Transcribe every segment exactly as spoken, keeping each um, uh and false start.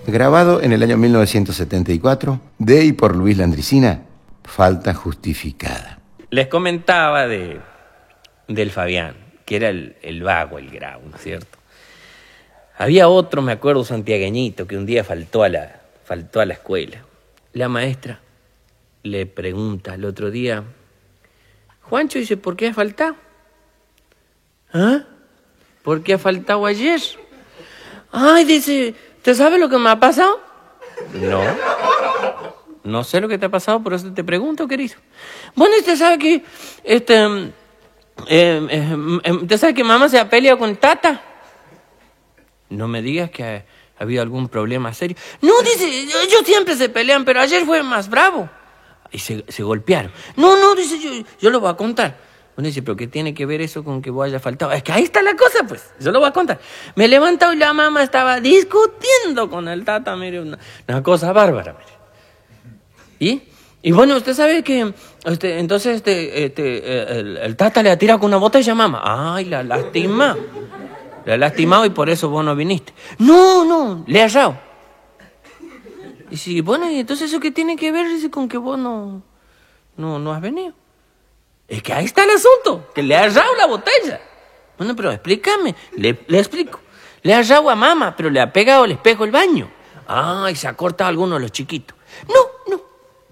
Grabado en el año mil novecientos setenta y cuatro, de y por Luis Landricina, Falta Justificada. Les comentaba de, del Fabián, que era el, el vago, el grau, ¿no es cierto? Había otro, me acuerdo, santiagueñito, que un día faltó a la, faltó a la escuela. La maestra le pregunta el otro día, Juancho, dice, ¿por qué has faltado? ¿Ah? ¿Por qué has faltado ayer? Ay, dice, ¿te sabes lo que me ha pasado? No. No sé lo que te ha pasado, por eso te pregunto, querido. Bueno, usted sabe que, este, eh, eh, usted sabe que mamá se ha peleado con Tata. No me digas que ha, ha habido algún problema serio. No, dice, ellos siempre se pelean, pero ayer fue más bravo. Y se, se golpearon. No, no, dice, yo, yo lo voy a contar. Bueno, dice, ¿pero qué tiene que ver eso con que vos hayas faltado? Es que ahí está la cosa, pues. Yo lo voy a contar. Me he levantado y la mamá estaba discutiendo con el Tata, mire, una, una cosa bárbara, mire. ¿Y? Y bueno, usted sabe que, este, entonces, este, este, el, el Tata le ha tirado con una botella a mamá. Ay, la lastima. Le ha lastimado y por eso vos no viniste. No, no, le ha errado. Y si, bueno, ¿y entonces eso qué tiene que ver dice, con que vos no, no, no has venido? Es que ahí está el asunto, que le ha errado la botella. Bueno, pero explícame, le, le explico. Le ha errado a mamá, pero le ha pegado el espejo el baño. Ay, se ha cortado alguno de los chiquitos. No, no.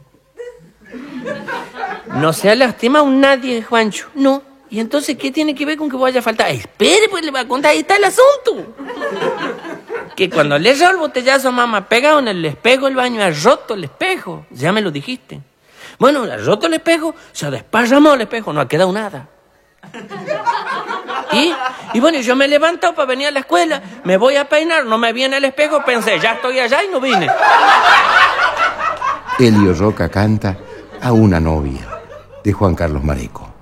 No se ha lastimado nadie, Juancho, no. ¿Y entonces qué tiene que ver con que vos haya faltado? Espere, pues le voy a contar, ahí está el asunto. Que cuando le erró el botellazo a mamá, pegado en el espejo el baño, ha roto el espejo. Ya me lo dijiste. Bueno, ha roto el espejo, se ha desparramado el espejo, no ha quedado nada. ¿Y? Y bueno, yo me he levantado para venir a la escuela, me voy a peinar, no me viene el espejo, pensé, ya estoy allá y no vine. Elio Roca canta A una novia, de Juan Carlos Mareco.